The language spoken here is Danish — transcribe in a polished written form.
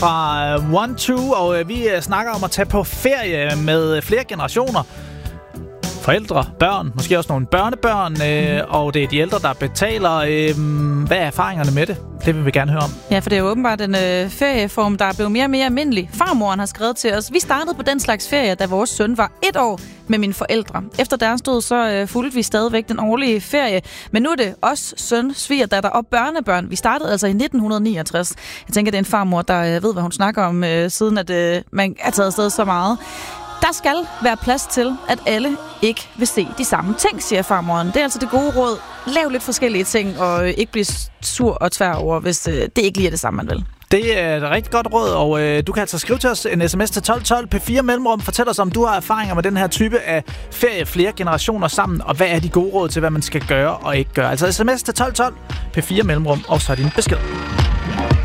fra 1-2, og vi snakker om at tage på ferie med flere generationer. Forældre, børn, måske også nogle børnebørn, og det er de ældre, der betaler. Hvad er erfaringerne med det? Det vil vi gerne høre om. Ja, for det er jo åbenbart en ferieform, der er blevet mere og mere almindelig. Farmoren har skrevet til os. Vi startede på den slags ferie, da vores søn var 1 år med mine forældre. Efter deres død, så fulgte vi stadigvæk den årlige ferie. Men nu er det os, søn, svigerdatter og børnebørn. Vi startede altså i 1969. Jeg tænker, det er en farmor, der ved, hvad hun snakker om, siden at man er taget afsted så meget. Der skal være plads til, at alle ikke vil se de samme ting, siger farmoren. Det er altså det gode råd. Lav lidt forskellige ting, og ikke blive sur og tvær over, hvis det ikke lige er det samme, man vil. Det er et rigtig godt råd, og du kan altså skrive til os en sms til 1212 P4 Mellemrum. Fortæl os, om du har erfaringer med den her type af ferie flere generationer sammen, og hvad er de gode råd til, hvad man skal gøre og ikke gøre. Altså sms til 1212 P4 Mellemrum, og så din besked.